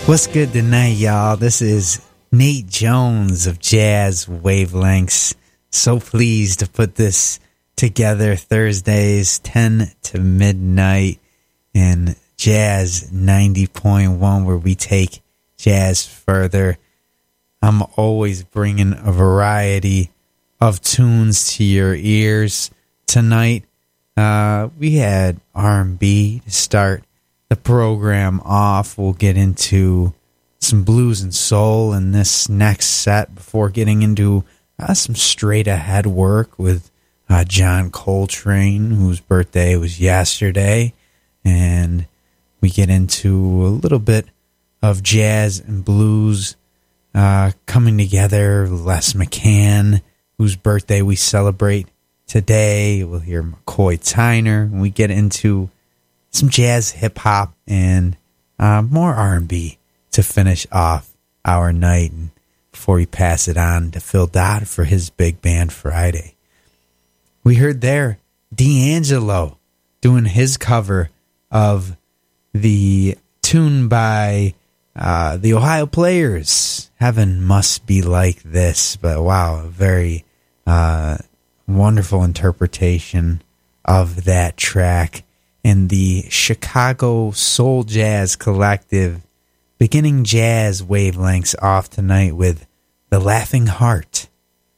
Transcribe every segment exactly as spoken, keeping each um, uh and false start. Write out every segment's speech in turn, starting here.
What's good tonight, y'all? This is Nate Jones of Jazz Wavelengths. So pleased to put this together Thursdays, ten to midnight, in Jazz ninety point one, where we take jazz further. I'm always bringing a variety of tunes to your ears. Tonight, uh, we had R and B to start the program off. We'll get into some blues and soul in this next set before getting into uh, some straight ahead work with uh, John Coltrane, whose birthday was yesterday. And we get into a little bit of jazz and blues uh, coming together. Les McCann, whose birthday we celebrate today. We'll hear McCoy Tyner. We get into some jazz, hip-hop, and uh, more R and B to finish off our night, and before we pass it on to Phil Dodd for his Big Band Friday. We heard there D'Angelo doing his cover of the tune by uh, the Ohio Players, Heaven Must Be Like This. But wow, a very uh, wonderful interpretation of that track. And the Chicago Soul Jazz Collective beginning Jazz Wavelengths off tonight with The Laughing Heart.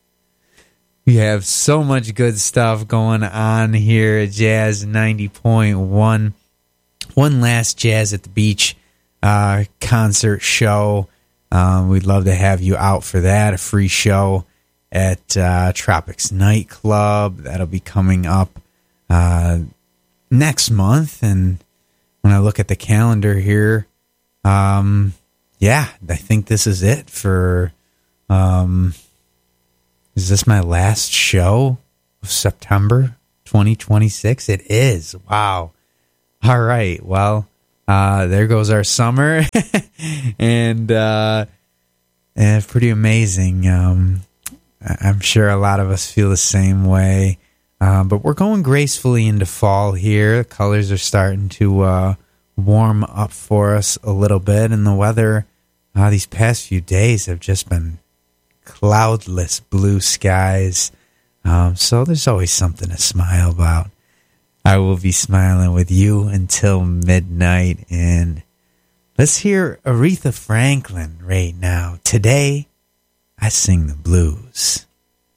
We have so much good stuff going on here at Jazz ninety point one. One last Jazz at the Beach uh, concert show. Um, we'd love to have you out for that. A free show at uh, Tropics Nightclub. That'll be coming up uh next month. And when I look at the calendar here, um, yeah, I think this is it for, um, is this my last show of September twenty twenty-six? It is. Wow. All right. Well, uh, there goes our summer. and, uh, and pretty amazing. Um, I'm sure a lot of us feel the same way. Uh, but we're going gracefully into fall here. The colors are starting to uh, warm up for us a little bit. And the weather uh, these past few days have just been cloudless blue skies. Um, so there's always something to smile about. I will be smiling with you until midnight. And let's hear Aretha Franklin right now. Today, I sing the blues.